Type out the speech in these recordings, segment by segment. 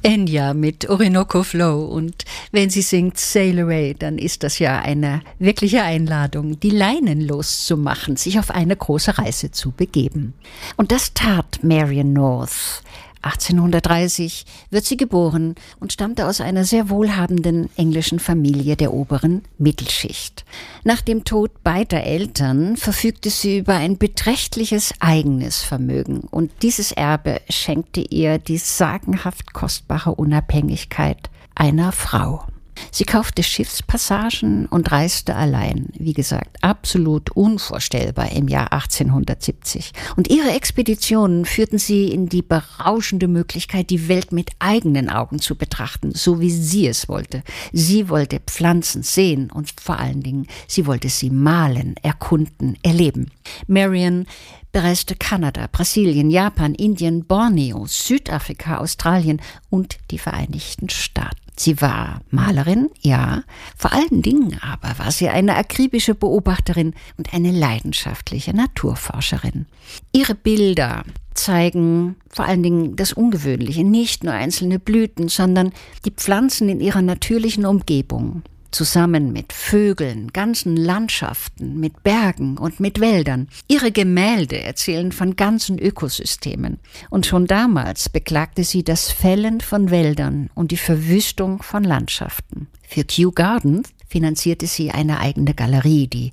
Enya mit Orinoco Flow, und wenn sie singt Sail Away, dann ist das ja eine wirkliche Einladung, die Leinen loszumachen, sich auf eine große Reise zu begeben. Und das tat Marion North. 1830 wird sie geboren und stammte aus einer sehr wohlhabenden englischen Familie der oberen Mittelschicht. Nach dem Tod beider Eltern verfügte sie über ein beträchtliches eigenes Vermögen, und dieses Erbe schenkte ihr die sagenhaft kostbare Unabhängigkeit einer Frau. Sie kaufte Schiffspassagen und reiste allein. Wie gesagt, absolut unvorstellbar im Jahr 1870. Und ihre Expeditionen führten sie in die berauschende Möglichkeit, die Welt mit eigenen Augen zu betrachten, so wie sie es wollte. Sie wollte Pflanzen sehen und vor allen Dingen, sie wollte sie malen, erkunden, erleben. Marion bereiste Kanada, Brasilien, Japan, Indien, Borneo, Südafrika, Australien und die Vereinigten Staaten. Sie war Malerin, ja, vor allen Dingen aber war sie eine akribische Beobachterin und eine leidenschaftliche Naturforscherin. Ihre Bilder zeigen vor allen Dingen das Ungewöhnliche, nicht nur einzelne Blüten, sondern die Pflanzen in ihrer natürlichen Umgebung. Zusammen mit Vögeln, ganzen Landschaften, mit Bergen und mit Wäldern. Ihre Gemälde erzählen von ganzen Ökosystemen. Und schon damals beklagte sie das Fällen von Wäldern und die Verwüstung von Landschaften. Für Kew Gardens finanzierte sie eine eigene Galerie, die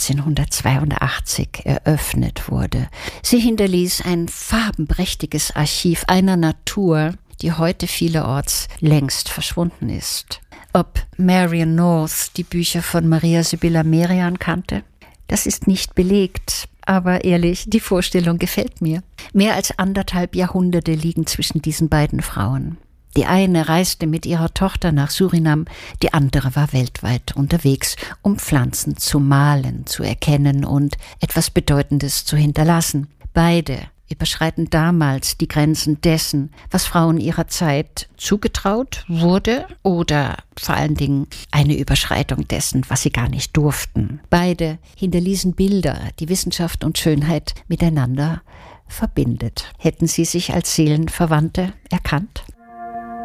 1882 eröffnet wurde. Sie hinterließ ein farbenprächtiges Archiv einer Natur, die heute vielerorts längst verschwunden ist. Ob Marion North die Bücher von Maria Sibylla Merian kannte? Das ist nicht belegt, aber ehrlich, die Vorstellung gefällt mir. Mehr als 1,5 Jahrhunderte liegen zwischen diesen beiden Frauen. Die eine reiste mit ihrer Tochter nach Surinam, die andere war weltweit unterwegs, um Pflanzen zu malen, zu erkennen und etwas Bedeutendes zu hinterlassen. Beide überschreiten damals die Grenzen dessen, was Frauen ihrer Zeit zugetraut wurde, oder vor allen Dingen eine Überschreitung dessen, was sie gar nicht durften. Beide hinterließen Bilder, die Wissenschaft und Schönheit miteinander verbindet. Hätten sie sich als Seelenverwandte erkannt?